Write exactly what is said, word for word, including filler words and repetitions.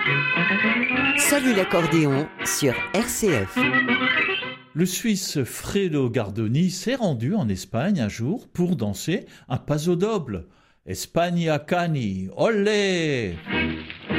Salut l'accordéon sur R C F. Le Suisse Fredo Gardoni s'est rendu en Espagne un jour pour danser un paso doble. España Cani, olé!